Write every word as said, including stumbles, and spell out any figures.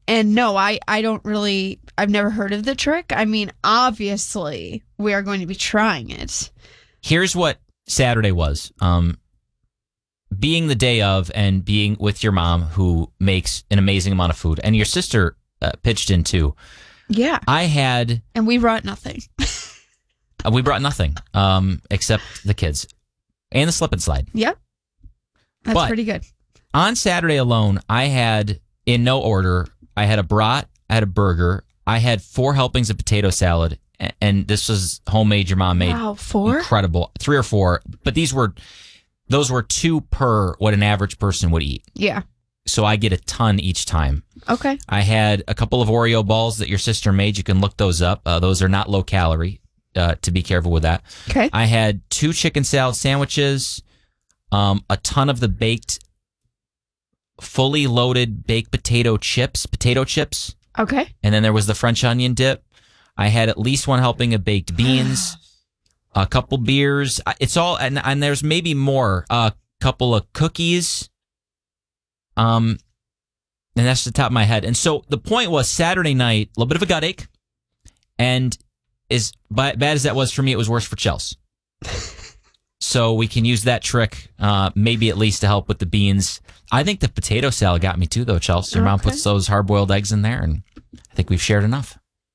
And no, I, I don't really, I've never heard of the trick. I mean, obviously, we are going to be trying it. Here's what Saturday was. Um, being the day of and being with your mom, who makes an amazing amount of food, and your sister uh, pitched in too. Yeah. I had... And we brought nothing. we brought nothing um, except the kids and the slip and slide. Yep. That's but pretty good. On Saturday alone, I had, in no order, I had a brat, I had a burger, I had four helpings of potato salad, and this was homemade. Your mom made. Wow, four? Incredible. Three or four. But these were, those were two per what an average person would eat. Yeah. So I get a ton each time. Okay. I had a couple of Oreo balls that your sister made. You can look those up. Uh, those are not low calorie, uh, to be careful with that. Okay. I had two chicken salad sandwiches, um, a ton of the baked, fully loaded baked potato chips, potato chips. Okay. And then there was the French onion dip. I had at least one helping of baked beans, a couple beers. It's all, and, and there's maybe more, a couple of cookies. Um, and that's the top of my head. And so the point was Saturday night, a little bit of a gut ache. And as bad as that was for me, it was worse for Chelsea. So we can use that trick, uh, maybe at least to help with the beans. I think the potato salad got me too, though, Chelsea. Your mom Okay. puts those hard-boiled eggs in there, and I think we've shared enough.